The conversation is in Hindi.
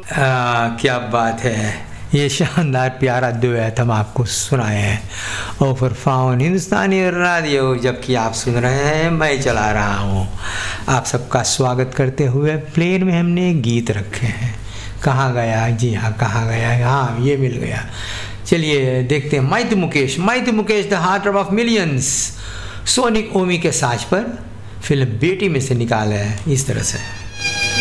क्या बात है, ये शानदार प्यारा दुएट हम आपको सुनाए हैं ओवर फाउन हिंदुस्तानी रेडियो, जबकि आप सुन रहे हैं मैं चला रहा हूँ। आप सबका स्वागत करते हुए प्लेन में हमने गीत रखे हैं। कहाँ गया, जी हाँ कहाँ गया, हाँ ये मिल गया। चलिए देखते हैं। मैं तो Mukesh the heart of millions, sonic ओमी के साज पर फिल्म बेटी में से निकाला है इस तरह से।